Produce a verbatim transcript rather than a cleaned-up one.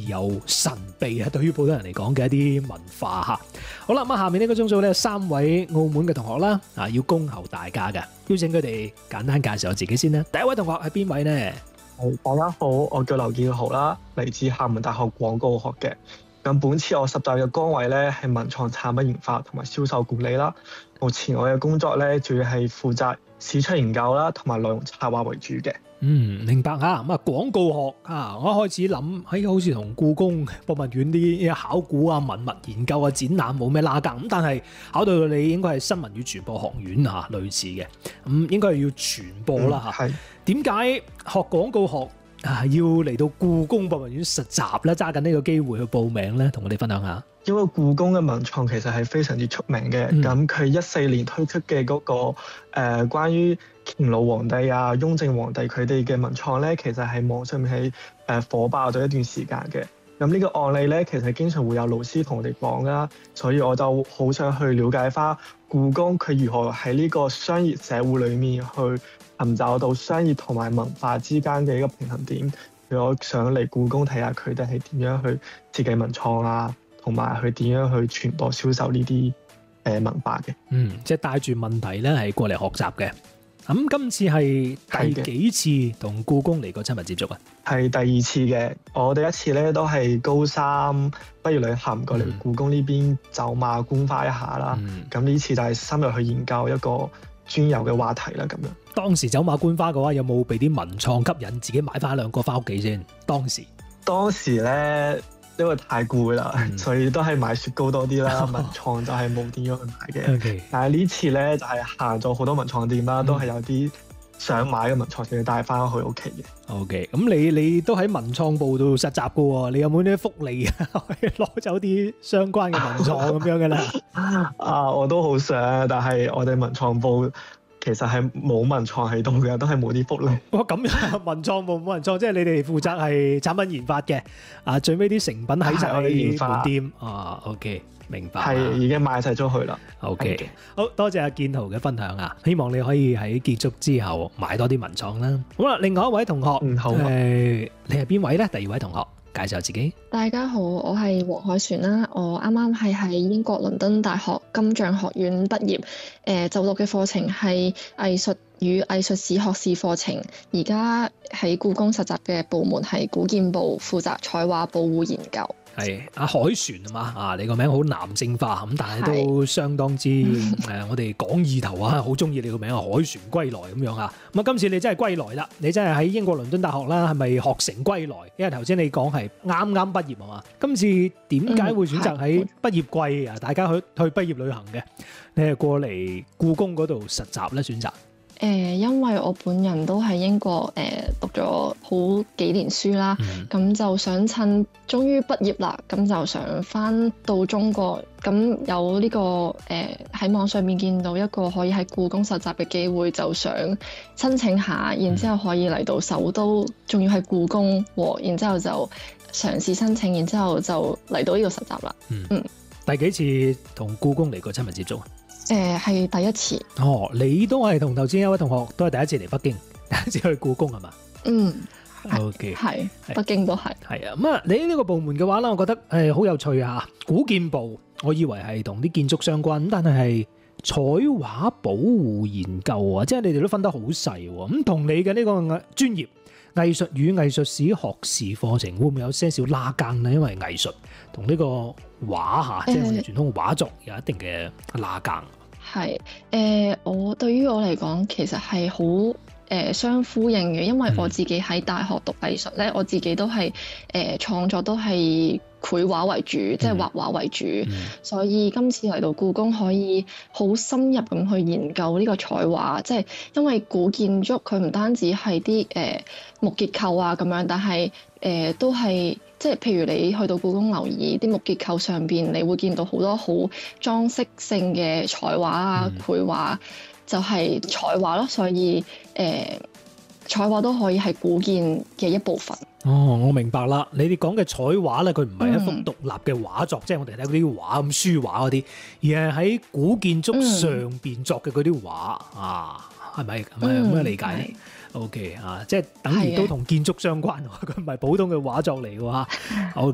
又神秘啊，對於普通人嚟講嘅一啲文化嚇。好啦，咁啊，下面呢個鐘數咧，三位澳門嘅同學啦，啊，要恭候大家嘅，邀請佢哋簡單介紹下自己先啦。第一位同學係邊位呢？ 係，大家好，我叫劉建豪啦，嚟自廈門大學廣告學嘅。咁本次我實習嘅崗位咧係文創產品研發同埋銷售管理啦。目前我嘅工作咧主要係負責市場研究啦，同埋內容策劃為主嘅。 嗯，明白啊。咁啊，廣告學啊，我一開始諗，喺好似同故宮博物院啲考古啊、文物研究啊、展覽冇咩拉更。咁但係考到你應該係新聞與傳播學院嚇，類似嘅。咁應該係要傳播啦嚇。係、嗯。點解學廣告學啊要嚟到故宮博物院實習咧？揸緊呢個機會去報名咧，同我哋分享下。 因為故宮嘅文創其實係非常之出名嘅，咁佢一四年推出嘅嗰、那個誒、呃、關於乾隆皇帝啊、雍正皇帝佢哋嘅文創咧，其實喺網上面係誒火爆咗一段時間嘅。咁呢個案例咧，其實經常會有老師同我哋講啦，所以我就好想去了解翻故宮佢如何喺呢個商業社會裏面去尋找到商業同埋文化之間嘅一個平衡點。我想嚟故宮睇下佢哋係點樣去設計文創啊，同埋佢點樣去傳播銷售呢啲誒文化嘅。嗯， 即係帶住問題咧，係過嚟學習嘅。咁今次係第幾次同故宮嚟過親密接觸啊？ 係第二次嘅。我第一次咧都係高三畢業旅行過嚟故宮呢邊走馬觀花一下啦。咁呢、嗯、次就係深入去研究一個專有嘅話題啦。咁樣當時走馬觀花嘅話，有冇被啲文創吸引，自己買翻一兩個翻屋企先？當時當時咧。因為太攰啦，嗯、所以都係買雪糕多啲啦。文創就係冇點樣去買嘅。Okay. 但係呢次咧就係行咗好多文創店啦，嗯、都係有啲想買嘅文創店帶翻去屋企嘅。 OK，咁你你都喺文創部度實習嘅喎，你有冇啲福利啊？可以攞走啲相關嘅文創咁樣嘅咧？ 啊，我都好想，但係我哋文創部其實係冇文創喺度嘅，都係冇啲福利。 哇，咁樣文創部冇文創，即係你哋負責係產品研發嘅。啊，最尾啲成品喺晒我哋研發店。啊 ，OK， 明白。 係已經賣晒出去啦。 OK， 好多謝阿建豪嘅分享啊！希望你可以喺結束之後買多啲文創啦。好啦，另外一位同學， 嗯好、啊呃，你係邊位咧？第二位同學。介紹自己。 大家好，我係黃凱璇啦。我啱啱係喺英國倫敦大學金像學院畢業，誒、呃、就讀嘅課程係藝術與藝術史學士課程。而家喺故宮實習嘅部門係古建部，負責彩畫保護研究。 係阿凱璇啊嘛，啊你個名好男性化咁，但係都相當之誒、呃，我哋講意頭啊，好中意你個名啊，凱璇歸來咁樣啊。咁啊，今次你真係歸來啦，你真係喺英國倫敦大學啦，係咪學成歸來？因為頭先你講係啱啱畢業啊嘛，今次點解會選擇喺畢業季啊？嗯、大家去去畢業旅行嘅，你係過嚟故宮嗰度實習咧？選擇？ 誒、呃，因為我本人都喺英國誒、呃、讀咗好幾年書啦，咁、嗯、就想趁終於畢業啦，咁就想翻到中國，咁有呢、這個誒喺、呃、網上面見到一個可以喺故宮實習嘅機會，就想申請下，然之後可以嚟到首都，仲要係故宮喎，然之後就嘗試申請，然之後就嚟到呢個實習啦。嗯，嗯第幾次同故宮嚟過親密接觸啊？ 誒係、呃、第一次。哦， 你都係同頭先一位同學都係第一次嚟北京，第一次去故宮係嘛？ 嗯 ，OK， 係北京都係。 係啊，咁啊，你呢個部門嘅話咧，我覺得誒好有趣啊！古建部，我以為係同啲建築相關，咁但係係彩畫保護研究啊，即係你哋都分得好細喎。咁同你嘅呢個專業藝術與藝術史學士課程會唔會有些少拉更呢？因為藝術同呢個畫嚇，即係我哋傳統畫作有一定嘅拉更。 係，誒、呃，我對於我嚟講，其實係好誒相呼應嘅，因為我自己喺大學讀藝術咧，嗯、我自己都係誒、呃、創作都係繪畫為主，嗯、即係畫畫為主，嗯、所以今次嚟到故宮可以好深入咁去研究呢個彩畫，即係因為古建築佢唔單止係啲誒木結構啊咁樣，但係誒、呃、都係。即係譬如你去到故宮留意啲木結構上邊，你會見到好多好裝飾性嘅彩畫啊、繪畫，嗯、就係彩畫咯。所以誒、呃，彩畫都可以係古建嘅一部分。 哦，我明白啦。你哋講嘅彩畫咧，佢唔係一幅獨立嘅畫作，嗯、即係我哋睇嗰啲畫咁書畫嗰啲，而係喺古建築上邊作嘅嗰啲畫啊，係咪咁樣咁樣理解咧？O K 啊，即係等於都同建築相關，佢唔係普通嘅畫作嚟嘅嚇。O